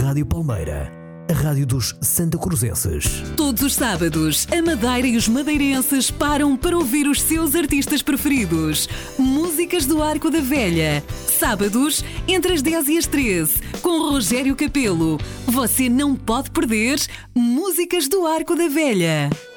Rádio Palmeira, a rádio dos santacruzenses. Todos os sábados, a Madeira e os madeirenses param para ouvir os seus artistas preferidos. Músicas do Arco da Velha. Sábados, entre as 10 e as 13, com Rogério Capelo. Você não pode perder Músicas do Arco da Velha.